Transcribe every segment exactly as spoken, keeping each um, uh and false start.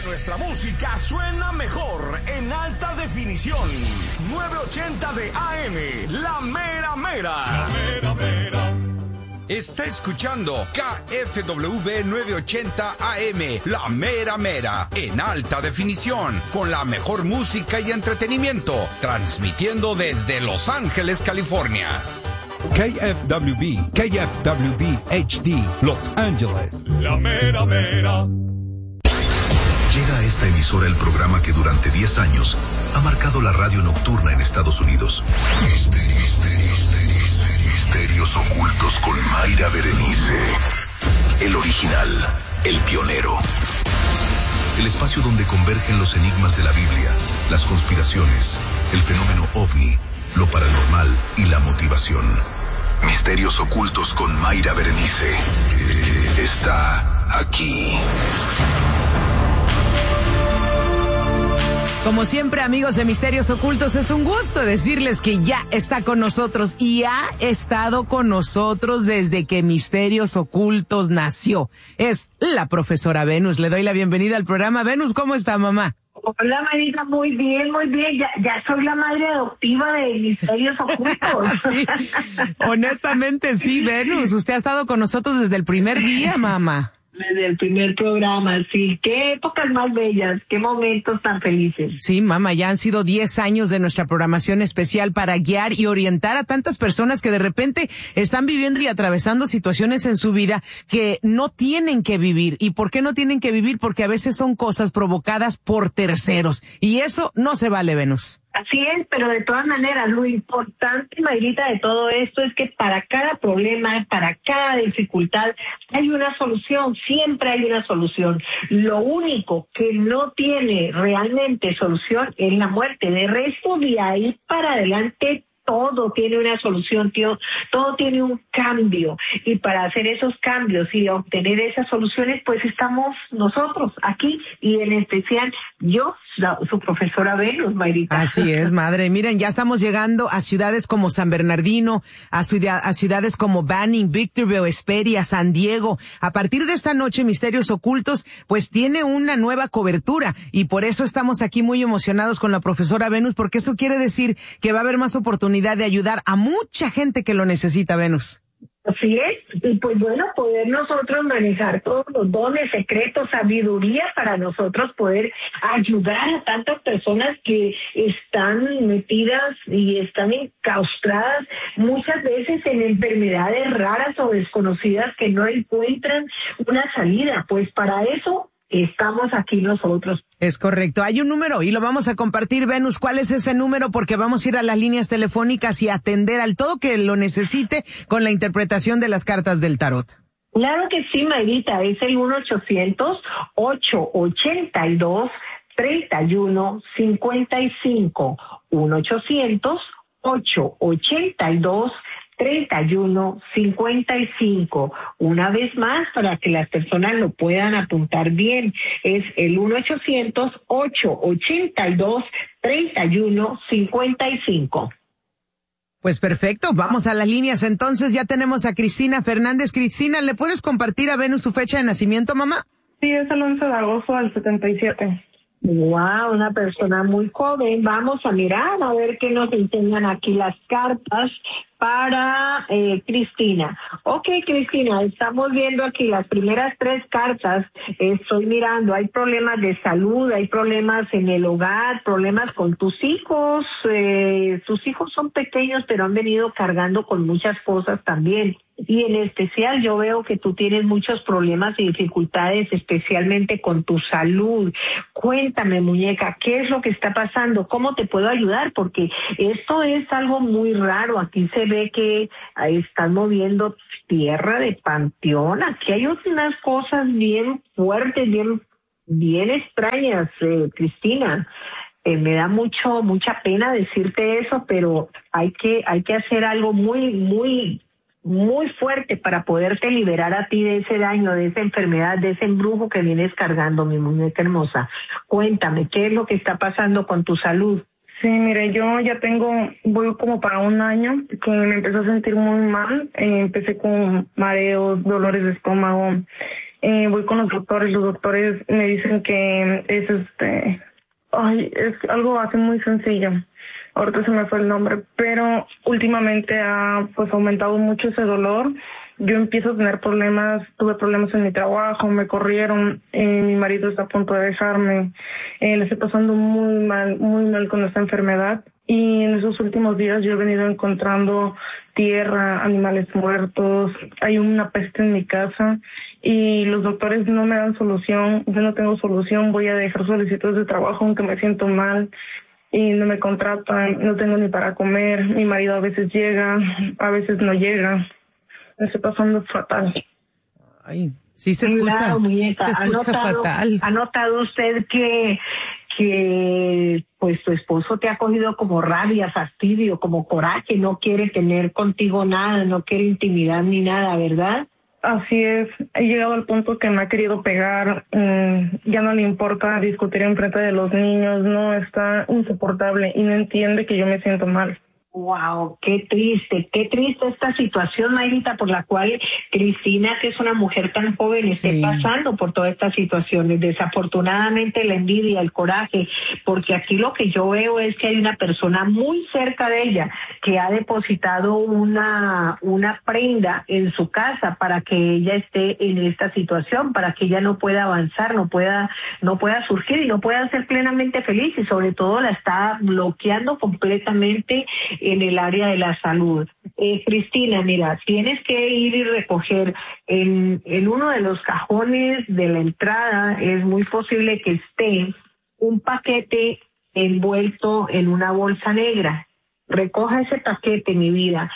Nuestra música suena mejor en alta definición. novecientos ochenta de A M, La Mera Mera. La Mera Mera. Está escuchando K F W novecientos ochenta A M, La Mera Mera, en alta definición, con la mejor música y entretenimiento, transmitiendo desde Los Ángeles, California. K F W B, K F W B H D, Los Ángeles. La Mera Mera. Llega a esta emisora el programa que durante diez años ha marcado la radio nocturna en Estados Unidos. Misterios, misterios, misterios ocultos con Mayra Berenice. El original, el pionero. El espacio donde convergen los enigmas de la Biblia, las conspiraciones, el fenómeno ovni, lo paranormal y la motivación. Misterios ocultos con Mayra Berenice. Eh, está aquí. Como siempre, amigos de Misterios Ocultos, es un gusto decirles que ya está con nosotros y ha estado con nosotros desde que Misterios Ocultos nació. Es la profesora Venus. Le doy la bienvenida al programa. Venus, ¿cómo está, mamá? Hola, Marita, muy bien, muy bien. Ya, ya soy la madre adoptiva de Misterios Ocultos. Sí, honestamente, sí, Venus. Usted ha estado con nosotros desde el primer día, mamá. Desde el primer programa, sí. Qué épocas más bellas, qué momentos tan felices. Sí, mamá, ya han sido diez años de nuestra programación especial para guiar y orientar a tantas personas que de repente están viviendo y atravesando situaciones en su vida que no tienen que vivir. ¿Y por qué no tienen que vivir? Porque a veces son cosas provocadas por terceros. Y eso no se vale, Venus. Así es, pero de todas maneras, lo importante, Mayrita, de todo esto es que para cada problema, para cada dificultad, hay una solución, siempre hay una solución. Lo único que no tiene realmente solución es la muerte. De resto, de ahí para adelante, todo tiene una solución, tío, todo tiene un cambio. Y para hacer esos cambios y obtener esas soluciones, pues estamos nosotros aquí y en especial yo, la, su profesora Venus, Mayrita. Así es, madre. Miren, ya estamos llegando a ciudades como San Bernardino, a, ciudad, a ciudades como Banning, Victorville, Hesperia, San Diego. A partir de esta noche, Misterios Ocultos, pues tiene una nueva cobertura y por eso estamos aquí muy emocionados con la profesora Venus, porque eso quiere decir que va a haber más oportunidades de ayudar a mucha gente que lo necesita, Venus. Así es, y pues bueno, poder nosotros manejar todos los dones, secretos, sabiduría para nosotros poder ayudar a tantas personas que están metidas y están enclaustradas muchas veces en enfermedades raras o desconocidas que no encuentran una salida. Pues para eso estamos aquí nosotros. Es correcto. Hay un número y lo vamos a compartir, Venus. ¿Cuál es ese número? Porque vamos a ir a las líneas telefónicas y atender al todo que lo necesite con la interpretación de las cartas del tarot. Claro que sí, Mayrita. Es el uno ochocientos, ochocientos ochenta y dos, treinta y uno cincuenta y cinco. uno ochocientos, ochocientos ochenta y dos, treinta y uno cincuenta y cinco. Una vez más, para que las personas lo puedan apuntar bien, es el uno ochocientos, ochocientos ochenta y dos, treinta y uno cincuenta y cinco. Pues perfecto, vamos a las líneas entonces. Ya tenemos a Cristina Fernández. Cristina, ¿le puedes compartir a Venus tu fecha de nacimiento, mamá? Sí, es el once de agosto del setenta y siete. Wow, una persona muy joven. Vamos a mirar a ver qué nos enseñan aquí las cartas para eh, Cristina. Ok, Cristina, estamos viendo aquí las primeras tres cartas. Estoy mirando, hay problemas de salud, hay problemas en el hogar, problemas con tus hijos. Eh, tus hijos son pequeños, pero han venido cargando con muchas cosas también. Y en especial yo veo que tú tienes muchos problemas y dificultades, especialmente con tu salud. Cuéntame, muñeca, ¿qué es lo que está pasando? ¿Cómo te puedo ayudar? Porque esto es algo muy raro. Aquí se ve que ahí están moviendo tierra de panteón. Aquí hay unas cosas bien fuertes, bien, bien extrañas, eh, Cristina. Eh, me da mucho, mucha pena decirte eso, pero hay que, hay que hacer algo muy, muy muy fuerte para poderte liberar a ti de ese daño, de esa enfermedad, de ese embrujo que vienes cargando, mi muñeca hermosa. Cuéntame, ¿qué es lo que está pasando con tu salud? Sí, mire, yo ya tengo, voy como para un año que me empecé a sentir muy mal. Eh, empecé con mareos, dolores de estómago Eh, voy con los doctores, los doctores me dicen que es este, ay, es algo así muy sencillo. Ahorita se me fue el nombre, pero últimamente ha pues aumentado mucho ese dolor. Yo empiezo a tener problemas, tuve problemas en mi trabajo, me corrieron, eh, mi marido está a punto de dejarme, eh, le estoy pasando muy mal, muy mal con esta enfermedad. Y en esos últimos días yo he venido encontrando tierra, animales muertos, hay una peste en mi casa y los doctores no me dan solución, yo no tengo solución, voy a dejar solicitudes de trabajo aunque me siento mal y no me contratan, no tengo ni para comer, mi marido a veces llega, a veces no llega, me estoy pasando fatal. Ay, sí se escucha, claro, muñeca. se escucha ¿Ha notado, fatal. ¿Ha notado usted que que pues tu esposo te ha cogido como rabia, fastidio, como coraje, no quiere tener contigo nada, no quiere intimidad ni nada, ¿verdad? Así es, he llegado al punto que me ha querido pegar, mmm, ya no le importa discutir en frente de los niños, no, está insoportable y no entiende que yo me siento mal. Wow, qué triste, qué triste esta situación, Mayrita, por la cual Cristina, que es una mujer tan joven, esté Sí. pasando por todas estas situaciones. Desafortunadamente la envidia, el coraje, porque aquí lo que yo veo es que hay una persona muy cerca de ella que ha depositado una, una prenda en su casa para que ella esté en esta situación, para que ella no pueda avanzar, no pueda, no pueda surgir y no pueda ser plenamente feliz y sobre todo la está bloqueando completamente en el área de la salud. Eh, Cristina, mira, tienes que ir y recoger en, en uno de los cajones de la entrada, es muy posible que esté un paquete envuelto en una bolsa negra. Recoja ese paquete, mi vida,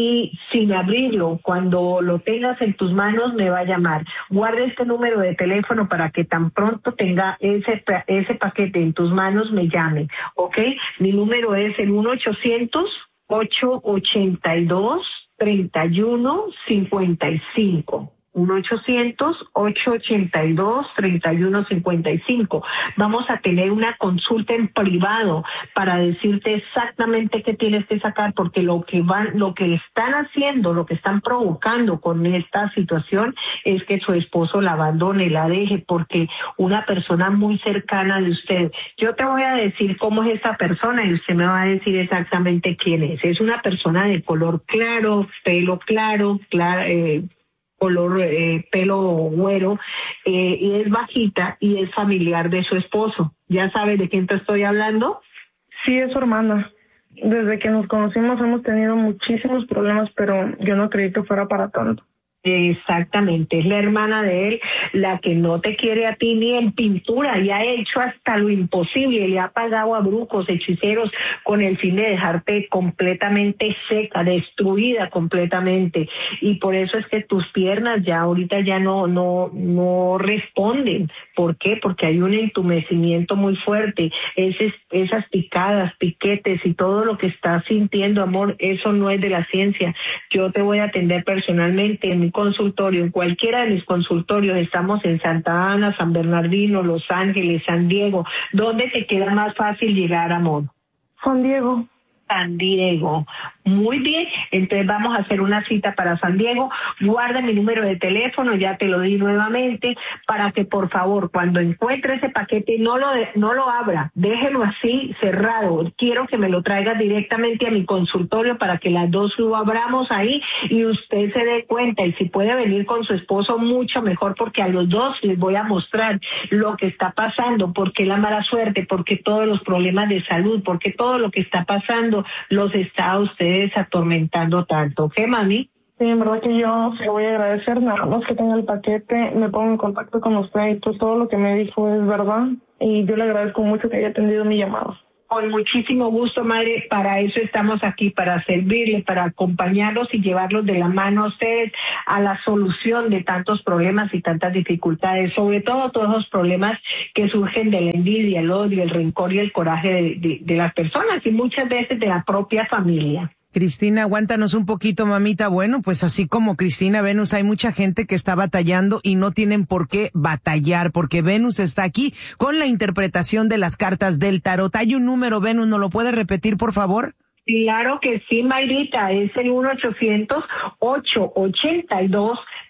y sin abrirlo, cuando lo tengas en tus manos, me va a llamar. Guarda este número de teléfono para que tan pronto tenga ese, ese paquete en tus manos, me llame, ¿ok? Mi número es el uno ochocientos, ocho ochenta y dos, treinta y uno cincuenta y cinco. uno ochocientos, ocho ochenta y dos, treinta y uno cincuenta y cinco. Vamos a tener una consulta en privado para decirte exactamente qué tienes que sacar, porque lo que van, lo que están haciendo, lo que están provocando con esta situación es que su esposo la abandone, la deje, porque una persona muy cercana de usted, yo te voy a decir cómo es esta persona y usted me va a decir exactamente quién es. Es una persona de color claro, pelo claro, claro, eh, color eh, pelo güero, eh, y es bajita y es familiar de su esposo. ¿Ya sabes de quién te estoy hablando? Sí, es su hermana. Desde que nos conocimos hemos tenido muchísimos problemas, pero yo no creí que fuera para tanto. Exactamente, es la hermana de él la que no te quiere a ti ni en pintura y ha hecho hasta lo imposible, le ha pagado a brujos, hechiceros con el fin de dejarte completamente seca, destruida completamente, y por eso es que tus piernas ya ahorita ya no no no responden. ¿Por qué? Porque hay un entumecimiento muy fuerte, Ese, esas picadas, piquetes y todo lo que estás sintiendo, amor, eso no es de la ciencia. Yo te voy a atender personalmente en mi consultorio, en cualquiera de mis consultorios. Estamos en Santa Ana, San Bernardino, Los Ángeles, San Diego. ¿Dónde te queda más fácil llegar, amor? San Diego. San Diego. Muy bien, entonces vamos a hacer una cita para San Diego. Guarda mi número de teléfono, ya te lo di nuevamente, para que por favor cuando encuentre ese paquete no lo no lo abra, déjelo así cerrado. Quiero que me lo traigas directamente a mi consultorio para que las dos lo abramos ahí y usted se dé cuenta, y si puede venir con su esposo mucho mejor, porque a los dos les voy a mostrar lo que está pasando, porque la mala suerte, porque todos los problemas de salud, porque todo lo que está pasando los está a ustedes atormentando tanto. ¿Qué, mami? Sí, en verdad que yo se lo voy a agradecer, nada más que tenga el paquete, me pongo en contacto con usted y pues todo lo que me dijo es verdad y yo le agradezco mucho que haya atendido mi llamado. Con muchísimo gusto, madre, para eso estamos aquí, para servirle, para acompañarlos y llevarlos de la mano a ustedes a la solución de tantos problemas y tantas dificultades, sobre todo todos los problemas que surgen de la envidia, el odio, el rencor y el coraje de, de, de las personas y muchas veces de la propia familia. Cristina, aguántanos un poquito, mamita. Bueno, pues así como Cristina, Venus, hay mucha gente que está batallando y no tienen por qué batallar, porque Venus está aquí con la interpretación de las cartas del tarot. Hay un número, Venus, ¿no lo puede repetir, por favor? Claro que sí, Mayrita, es el uno ochocientos, ocho ochenta y dos,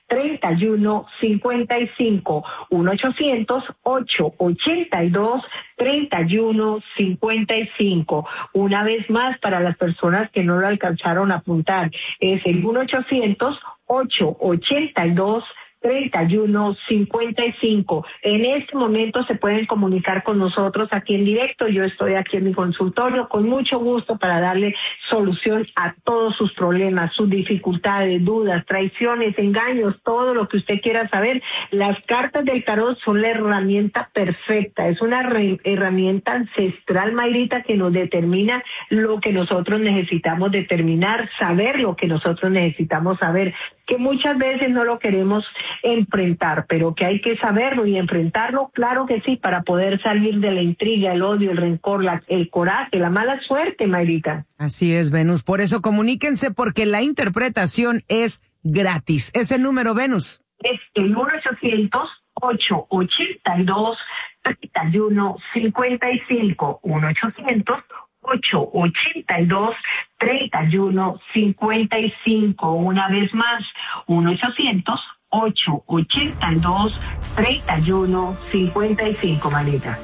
treinta y uno cincuenta y cinco, uno ochocientos, ocho ochenta y dos, treinta y uno cincuenta y cinco. Una vez más, para las personas que no lo alcanzaron a apuntar, es el uno ochocientos, ocho ochenta y dos, treinta y uno cincuenta y cinco. En este momento se pueden comunicar con nosotros aquí en directo. Yo estoy aquí en mi consultorio con mucho gusto para darle solución a todos sus problemas, sus dificultades, dudas, traiciones, engaños, todo lo que usted quiera saber. Las cartas del tarot son la herramienta perfecta. Es una re- herramienta ancestral, Mayrita, que nos determina lo que nosotros necesitamos determinar, saber lo que nosotros necesitamos saber, que muchas veces no lo queremos enfrentar, pero que hay que saberlo y enfrentarlo, claro que sí, para poder salir de la intriga, el odio, el rencor, la, el coraje, la mala suerte, Mayrita. Así es, Venus. Por eso comuníquense, porque la interpretación es gratis. Ese número, Venus. Es el uno ochocientos, ocho ochenta y dos, treinta y uno cincuenta y cinco, uno ochocientos, ocho ochenta y dos, treinta y uno cincuenta y cinco. Una vez más, uno ochocientos, ocho ochenta y dos, treinta y uno cincuenta y cinco, manita.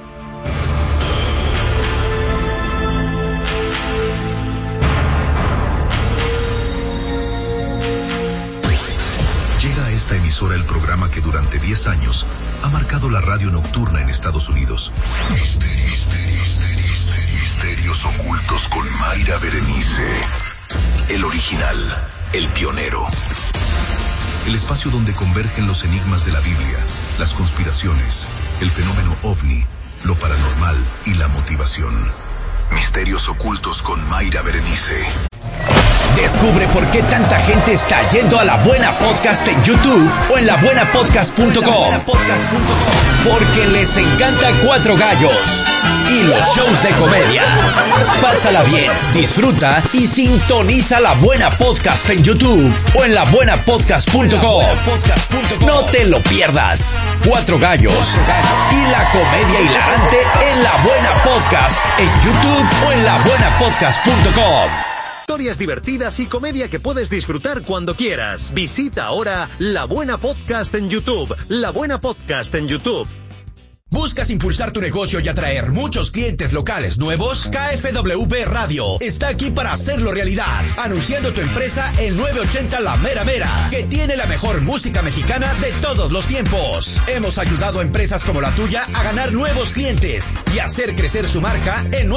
Llega a esta emisora el programa que durante diez años ha marcado la radio nocturna en Estados Unidos. Misterios ocultos con Mayra Berenice. El original, el pionero. El espacio donde convergen los enigmas de la Biblia, las conspiraciones, el fenómeno ovni, lo paranormal y la motivación. Misterios ocultos con Mayra Berenice. Descubre por qué tanta gente está yendo a La Buena Podcast en YouTube o en la buena podcast punto com. Porque les encanta Cuatro Gallos y los shows de comedia. Pásala bien, disfruta y sintoniza La Buena Podcast en YouTube o en la buena podcast punto com. No te lo pierdas. Cuatro Gallos y la comedia hilarante en La Buena Podcast en YouTube o en la buena podcast punto com. Historias divertidas y comedia que puedes disfrutar cuando quieras. Visita ahora La Buena Podcast en YouTube. La Buena Podcast en YouTube. ¿Buscas impulsar tu negocio y atraer muchos clientes locales nuevos? K F W B Radio está aquí para hacerlo realidad. Anunciando tu empresa en nueve ochenta La Mera Mera, que tiene la mejor música mexicana de todos los tiempos. Hemos ayudado a empresas como la tuya a ganar nuevos clientes y hacer crecer su marca en